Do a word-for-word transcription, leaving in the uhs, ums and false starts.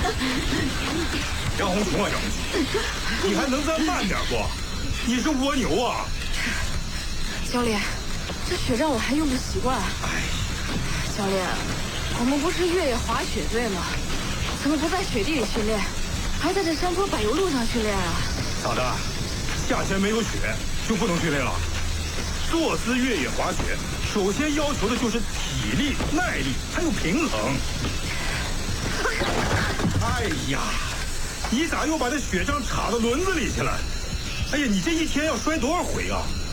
杨红琼啊，杨红琼，你还能再慢点不？你是蜗牛啊！ 教练，这雪杖我还用不习惯。 哎， 教练，我们不是越野滑雪队吗？怎么不在雪地里训练，还在这山坡柏油路上训练啊？ 咋的？夏天没有雪就不能训练了？坐姿越野滑雪，首先要求的就是体力、耐力还有平衡。哎呀，你咋又把这雪杖插到轮子里去了？哎呀，你这一天要摔多少回啊？